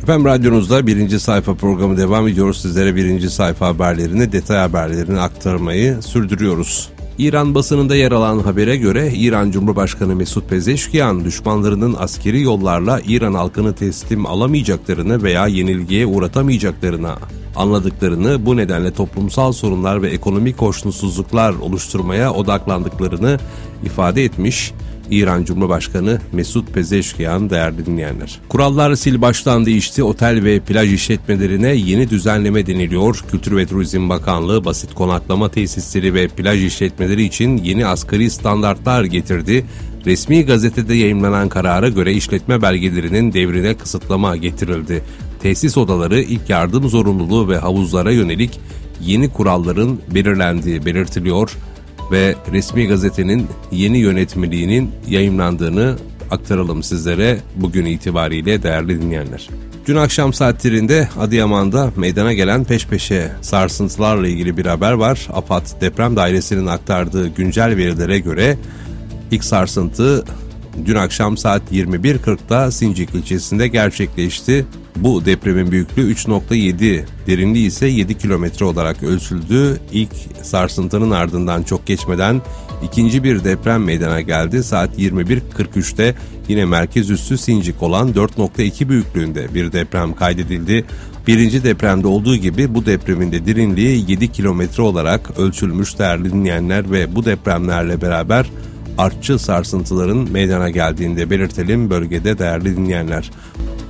Efendim radyonuzda birinci sayfa programı devam ediyoruz. Sizlere birinci sayfa haberlerini, detay haberlerini aktarmayı sürdürüyoruz. İran basınında yer alan habere göre İran Cumhurbaşkanı Mesut Pezeşkiyan, düşmanlarının askeri yollarla İran halkını teslim alamayacaklarını veya yenilgiye uğratamayacaklarını anladıklarını, bu nedenle toplumsal sorunlar ve ekonomik hoşnutsuzluklar oluşturmaya odaklandıklarını ifade etmiş. İran Cumhurbaşkanı Mesut Pezeşkiyan değerli dinleyenler. Kurallar sil baştan değişti. Otel ve plaj işletmelerine yeni düzenleme deniliyor. Kültür ve Turizm Bakanlığı basit konaklama tesisleri ve plaj işletmeleri için yeni asgari standartlar getirdi. Resmi gazetede yayımlanan karara göre işletme belgelerinin devrine kısıtlama getirildi. Tesis odaları, ilk yardım zorunluluğu ve havuzlara yönelik yeni kuralların belirlendiği belirtiliyor ve resmi gazetenin yeni yönetmeliğinin yayımlandığını aktaralım sizlere bugün itibariyle değerli dinleyenler. Dün akşam saatlerinde Adıyaman'da meydana gelen peş peşe sarsıntılarla ilgili bir haber var. AFAD Deprem Dairesi'nin aktardığı güncel verilere göre ilk sarsıntı dün akşam saat 21.40'da Sincik ilçesinde gerçekleşti. Bu depremin büyüklüğü 3.7, derinliği ise 7 kilometre olarak ölçüldü. İlk sarsıntının ardından çok geçmeden ikinci bir deprem meydana geldi. Saat 21.43'te yine merkez üssü Sincik olan 4.2 büyüklüğünde bir deprem kaydedildi. Birinci depremde olduğu gibi bu depremin de derinliği 7 kilometre olarak ölçülmüş değerli dinleyenler ve bu depremlerle beraber artçı sarsıntıların meydana geldiğini de belirtelim bölgede değerli dinleyenler.